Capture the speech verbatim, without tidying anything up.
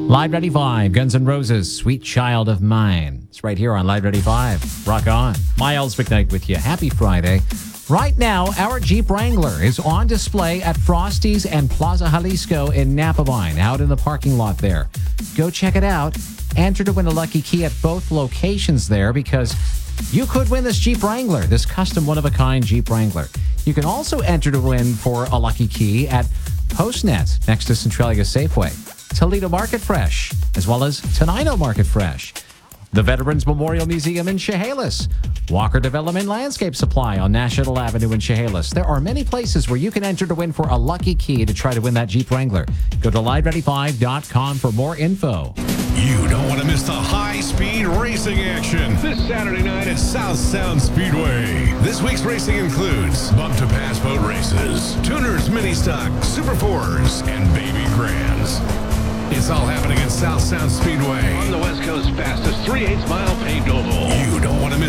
Live ninety-five, Guns N' Roses, Sweet Child of Mine. It's right here on Live ninety-five. Rock on. Miles McKnight with you. Happy Friday. Right now, our Jeep Wrangler is on display at Frosty's and Plaza Jalisco in Napavine, out in the parking lot there. Go check it out. Enter to win a lucky key at both locations there, because you could win this Jeep Wrangler, this custom one-of-a-kind Jeep Wrangler. You can also enter to win for a lucky key at PostNet next to Centralia Safeway, Toledo Market Fresh, as well as Tenino Market Fresh, the Veterans Memorial Museum in Chehalis, Walker Development Landscape Supply on National Avenue in Chehalis. There are many places where you can enter to win for a lucky key to try to win that Jeep Wrangler. Go to live ninety-five dot com for more info. You don't want to miss the high-speed racing action this Saturday night at South Sound Speedway. This week's racing includes bump-to-pass boat races, tuners, mini-stock, Super fours, and baby grands. It's all happening at South Sound Speedway. On the West Coast's fastest three eighths mile paved oval. You don't want to miss